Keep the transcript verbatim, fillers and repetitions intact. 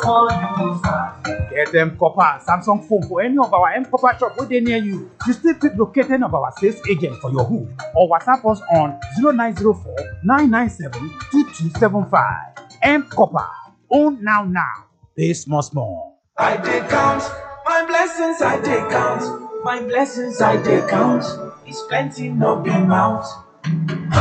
Call you fast. Get M Copper Samsung phone for any of our M Copper shop within near you. You still fit locate any of our sales agent for your hood or WhatsApp us on zero nine zero four nine nine seven two two seven five. M Copper. Own now now. Pay small small. I did count my blessings, I did count my blessings, I did count. It's plenty, no be mouth.